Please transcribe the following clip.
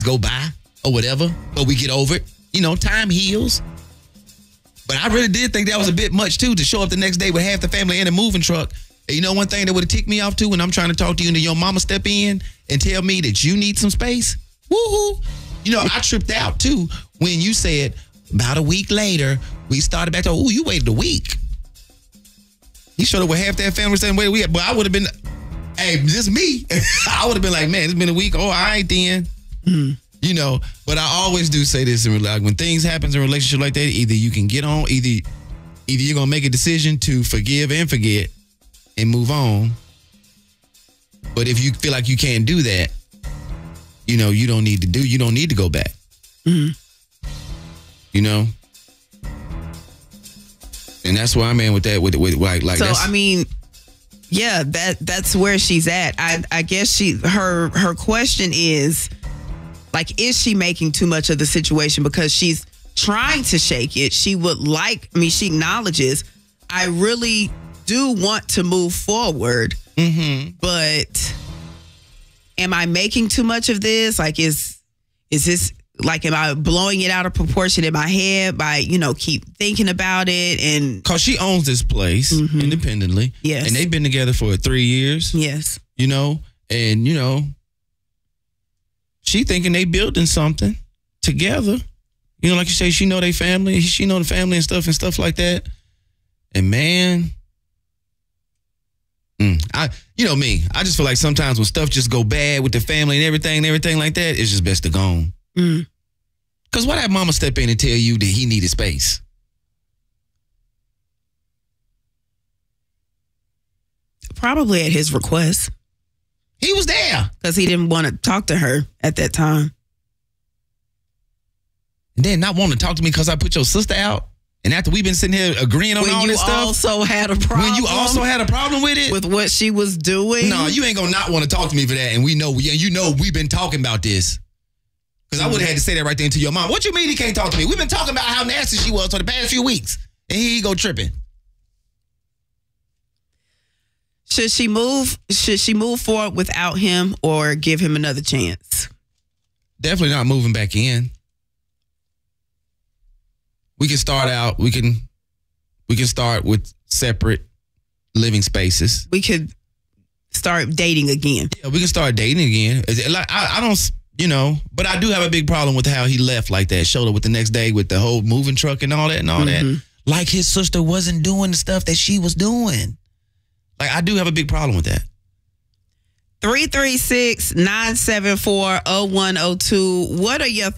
go by or whatever, or we get over it. You know, time heals. But I really did think that was a bit much, too, to show up the next day with half the family in a moving truck. And you know one thing that would have ticked me off, too, when I'm trying to talk to you and your mama step in and tell me that you need some space? Woohoo! You know, I tripped out, too, when you said about a week later, we started back to, ooh, you waited a week. He showed up with half that family saying, wait a week. But I would have been, hey, this me. I would have been like, man, it's been a week. Oh, all right, then. You know, but I always do say this, like when things happen in a relationship like that, either you can get on, either you're going to make a decision to forgive and forget and move on. But if you feel like you can't do that, you know, you don't need to go back. You know? And that's where I'm at with that. With like. So I mean, yeah, that's where she's at. I guess her question is, like, is she making too much of the situation because she's trying to shake it? She acknowledges, I really do want to move forward, but am I making too much of this? Like, is this, like, am I blowing it out of proportion in my head by, you know, keep thinking about it? And because she owns this place independently. Yes. And they've been together for 3 years. Yes. You know, and, you know, she thinking they building something together. You know, like you say, she know they family. She know the family and stuff like that. And man, you know me, I just feel like sometimes when stuff just go bad with the family and everything like that, it's just best to go on. Because why that mama step in and tell you that he needed space? Probably at his request. He was there. Because he didn't want to talk to her at that time. And then not want to talk to me because I put your sister out? And after we've been sitting here agreeing on all this stuff? When you also had a problem? When you also had a problem with it? With what she was doing? No, you ain't going to not want to talk to me for that. And we know, you know we've been talking about this. Because I would have had to say that right there to your mom. What you mean he can't talk to me? We've been talking about how nasty she was for the past few weeks. And here he go tripping. Should she move forward without him or give him another chance? Definitely not moving back in. We can start out, we can start with separate living spaces. We could start dating again. Yeah, we can start dating again. Like I don't, you know, but I do have a big problem with how he left like that. Showed up with the next day with the whole moving truck and all that that. Like his sister wasn't doing the stuff that she was doing. Like, I do have a big problem with that. 336-974-0102. What are your